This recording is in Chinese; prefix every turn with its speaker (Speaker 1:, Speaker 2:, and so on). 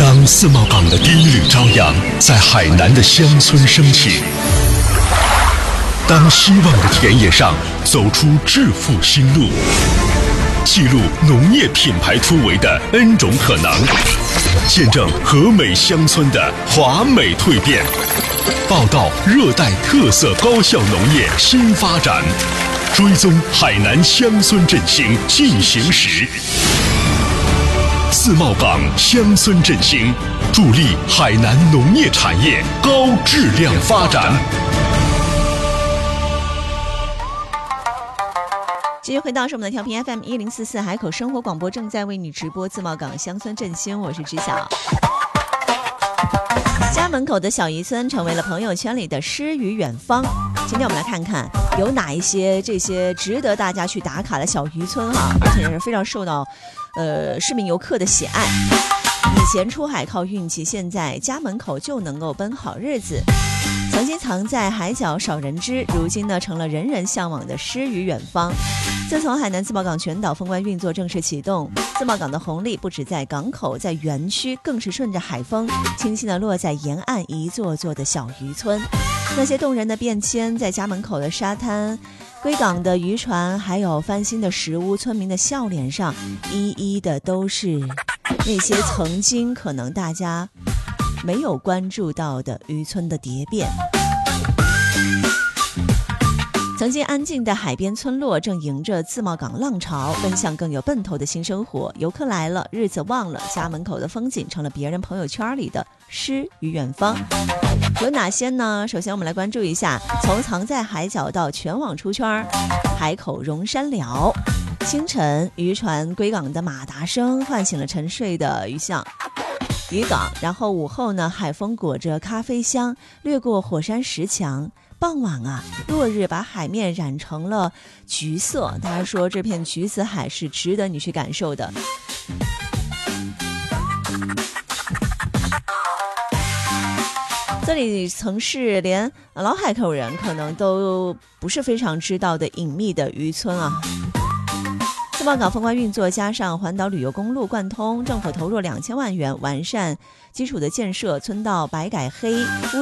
Speaker 1: 当自贸港的第一缕朝阳在海南的乡村升起，当希望的田野上走出致富新路，记录农业品牌突围的 N 种可能，见证和美乡村的华美蜕变，报道热带特色高效农业新发展，追踪海南乡村振兴进行时。自贸港乡村振兴，助力海南农业产业高质量发展。
Speaker 2: 继续回到是我们的调频 FM 1044海口生活广播，正在为你直播自贸港乡村振兴，我是知晓。家门口的小渔村成为了朋友圈里的诗与远方。今天我们来看看有哪一些这些值得大家去打卡的小渔村哈，而且是非常受到市民游客的喜爱。以前出海靠运气，现在家门口就能够奔好日子。曾经藏在海角少人知，如今呢成了人人向往的诗与远方。自从海南自贸港全岛封关运作正式启动，自贸港的红利不止在港口，在园区更是顺着海风轻轻地落在沿岸一座座的小渔村。那些动人的变迁，在家门口的沙滩、归港的渔船，还有翻新的石屋，村民的笑脸上一一的都是那些曾经可能大家没有关注到的渔村的蝶变。曾经安静的海边村落正迎着自贸港浪潮奔向更有奔头的新生活。游客来了，日子忘了，家门口的风景成了别人朋友圈里的诗与远方。有哪些呢？首先我们来关注一下，从藏在海角到全网出圈，海口荣山寮。清晨渔船归港的马达声唤醒了沉睡的渔港，然后午后呢，海风裹着咖啡香掠过火山石墙。傍晚啊，落日把海面染成了橘色，大家说这片橘子海是值得你去感受的。这里曾是连老海口人可能都不是非常知道的隐秘的渔村啊。自贸港封关运作，加上环岛旅游公路贯通，政府投入2000万元完善基础的建设，村道白改黑。